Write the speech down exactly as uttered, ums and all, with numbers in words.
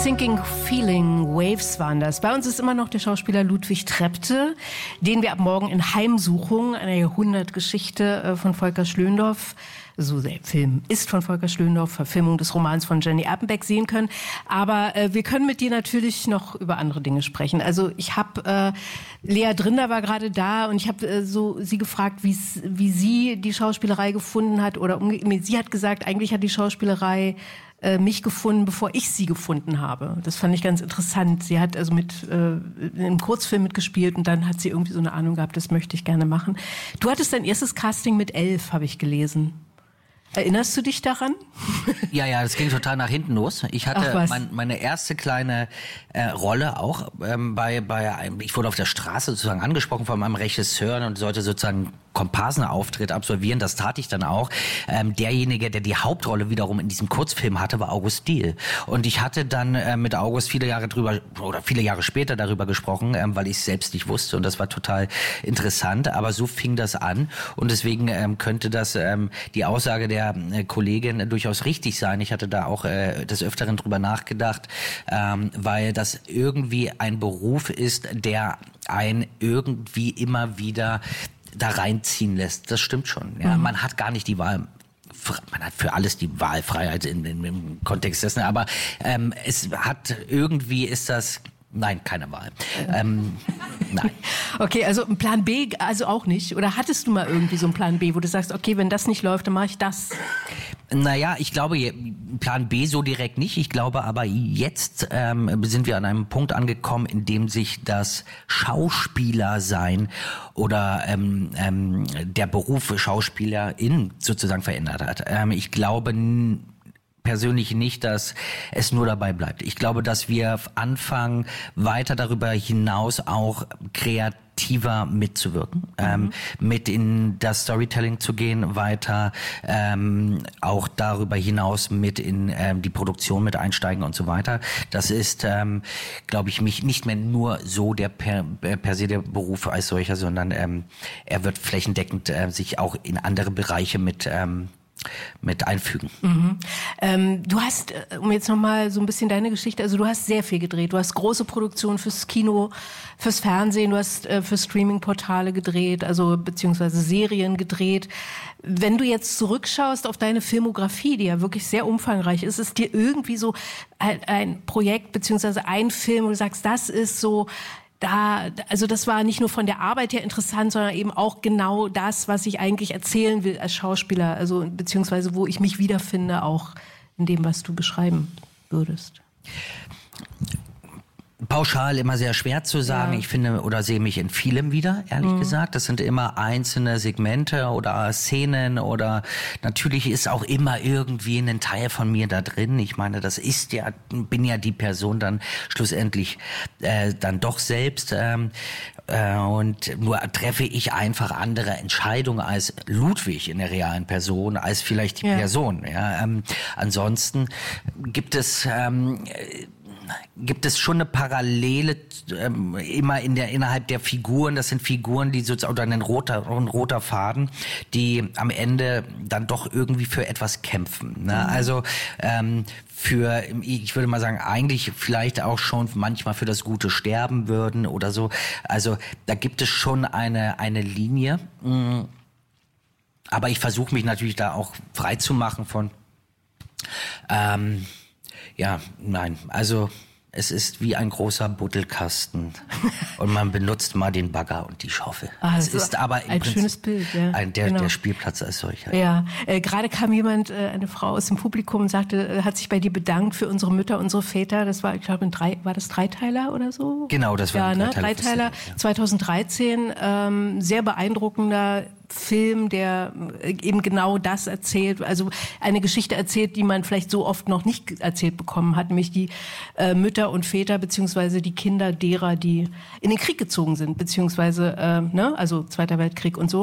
Sinking Feeling Waves waren das. Bei uns ist immer noch der Schauspieler Ludwig Trepte, den wir ab morgen in Heimsuchung, einer Jahrhundertgeschichte von Volker Schlöndorff, so der Film ist von Volker Schlöndorff, Verfilmung des Romans von Jenny Erpenbeck, sehen können. Aber äh, wir können mit dir natürlich noch über andere Dinge sprechen. Also ich habe, äh, Lea Drinder war gerade da und ich habe äh, so sie gefragt, wie sie die Schauspielerei gefunden hat. Oder umge- sie hat gesagt, eigentlich hat die Schauspielerei äh, mich gefunden, bevor ich sie gefunden habe. Das fand ich ganz interessant. Sie hat also mit äh, einem Kurzfilm mitgespielt und dann hat sie irgendwie so eine Ahnung gehabt, das möchte ich gerne machen. Du hattest dein erstes Casting mit elf, habe ich gelesen. Erinnerst du dich daran? Ja, ja, das ging total nach hinten los. Ich hatte mein, meine erste kleine äh, Rolle auch ähm, bei, bei einem, ich wurde auf der Straße sozusagen angesprochen von meinem Regisseur und sollte sozusagen Komparsenauftritt absolvieren. Das tat ich dann auch. Ähm, derjenige, der die Hauptrolle wiederum in diesem Kurzfilm hatte, war August Diehl. Und ich hatte dann äh, mit August viele Jahre drüber oder viele Jahre später darüber gesprochen, ähm, weil ich es selbst nicht wusste. Und das war total interessant. Aber so fing das an. Und deswegen ähm, könnte das ähm, die Aussage der äh, Kollegin durchaus richtig sein. Ich hatte da auch äh, des Öfteren drüber nachgedacht, ähm, weil das irgendwie ein Beruf ist, der ein irgendwie immer wieder da reinziehen lässt. Das stimmt schon. Ja, mhm. Man hat gar nicht die Wahl. Man hat für alles die Wahlfreiheit in, in, im Kontext dessen, aber ähm, es hat irgendwie ist das nein, keine Wahl. Ähm, nein. Okay, also ein Plan B, also auch nicht. Oder hattest du mal irgendwie so einen Plan B, wo du sagst, okay, wenn das nicht läuft, dann mache ich das? Naja, ich glaube, Plan B so direkt nicht. Ich glaube aber, jetzt ähm, sind wir an einem Punkt angekommen, in dem sich das Schauspielersein oder ähm, ähm, der Beruf Schauspielerin sozusagen verändert hat. Ähm, ich glaube n- persönlich nicht, dass es nur dabei bleibt. Ich glaube, dass wir anfangen, weiter darüber hinaus auch kreativer mitzuwirken, mhm. ähm, mit in das Storytelling zu gehen, weiter ähm, auch darüber hinaus mit in ähm, die Produktion mit einsteigen und so weiter. Das ist, ähm, glaube ich, mich nicht mehr nur so der per, per se der Beruf als solcher, sondern ähm, er wird flächendeckend äh, sich auch in andere Bereiche mit ähm, mit einfügen. Mhm. Ähm, du hast, um jetzt nochmal so ein bisschen deine Geschichte, also du hast sehr viel gedreht. Du hast große Produktionen fürs Kino, fürs Fernsehen, du hast äh, für Streaming-Portale gedreht, also beziehungsweise Serien gedreht. Wenn du jetzt zurückschaust auf deine Filmografie, die ja wirklich sehr umfangreich ist, ist dir irgendwie so ein, ein Projekt beziehungsweise ein Film, wo du sagst, das ist so Da, also das war nicht nur von der Arbeit her interessant, sondern eben auch genau das, was ich eigentlich erzählen will als Schauspieler, also beziehungsweise wo ich mich wiederfinde, auch in dem, was du beschreiben würdest. Pauschal immer sehr schwer zu sagen. Ja. Ich finde oder sehe mich in vielem wieder, ehrlich mhm. gesagt. Das sind immer einzelne Segmente oder Szenen oder natürlich ist auch immer irgendwie ein Teil von mir da drin. Ich meine, das ist ja, bin ja die Person dann schlussendlich äh, dann doch selbst. Ähm, äh, und nur treffe ich einfach andere Entscheidungen als Ludwig in der realen Person, als vielleicht die ja. Person. Ja, ähm, ansonsten gibt es ähm, gibt es schon eine Parallele ähm, immer in der innerhalb der Figuren. Das sind Figuren, die sozusagen oder ein roter ein roter Faden, die am Ende dann doch irgendwie für etwas kämpfen. Ne? Mhm. Also ähm, für, ich würde mal sagen, eigentlich vielleicht auch schon manchmal für das Gute sterben würden oder so. Also da gibt es schon eine eine Linie. Aber ich versuche mich natürlich da auch frei zu machen von ähm, ja, nein, also es ist wie ein großer Buddelkasten und man benutzt mal den Bagger und die Schaufel. Ah, es ist aber im ein Prinzip schönes Bild, ja. Ein, der, genau. der Spielplatz als solcher. Ja, äh, gerade kam jemand, äh, eine Frau aus dem Publikum und sagte, äh, hat sich bei dir bedankt für unsere Mütter, unsere Väter. Das war, ich glaube, ein drei, war das Dreiteiler oder so? Genau, das war ja, ein ne? Dreiteiler. Dreiteiler ja. zweitausenddreizehn, ähm, sehr beeindruckender Film, der eben genau das erzählt, also eine Geschichte erzählt, die man vielleicht so oft noch nicht erzählt bekommen hat, nämlich die äh, Mütter und Väter beziehungsweise die Kinder derer, die in den Krieg gezogen sind, beziehungsweise, äh, ne, also Zweiter Weltkrieg und so.